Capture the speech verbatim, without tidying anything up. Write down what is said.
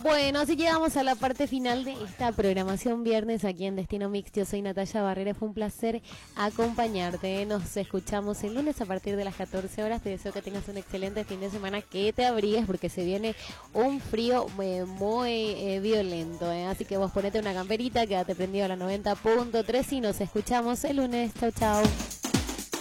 Bueno, así llegamos a la parte final de esta programación viernes aquí en Destino Mix. Yo soy Natalia Barrera, fue un placer acompañarte. Nos escuchamos el lunes a partir de las catorce horas. Te deseo que tengas un excelente fin de semana, que te abrigues porque se viene un frío eh, muy eh, violento. Eh. Así que vos ponete una camperita, quédate prendido a la noventa punto tres y nos escuchamos el lunes. Chau, chau.